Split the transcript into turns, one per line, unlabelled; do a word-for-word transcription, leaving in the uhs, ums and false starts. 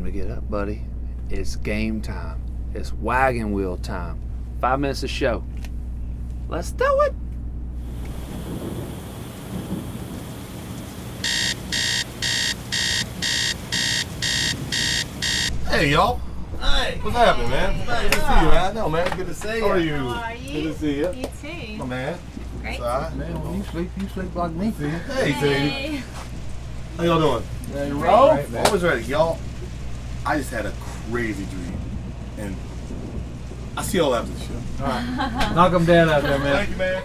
to get up, buddy. It's game time. It's wagon wheel time. Five minutes of show. Let's do it.
Hey, y'all.
Hey.
What's happening, man? Good to see you, man. I know, man. Good to see you. How are you?
How are you?
Good to see you.
You too.
My man.
Great.
Sorry.
Man, when you sleep, you sleep like me.
Hey,
Hey.
T. How y'all doing?
There you
roll.
Right, man.
Always ready. Y'all, I just had a crazy dream. And I see y'all after the show.
All right. Knock them dead out there, man.
Thank you, man.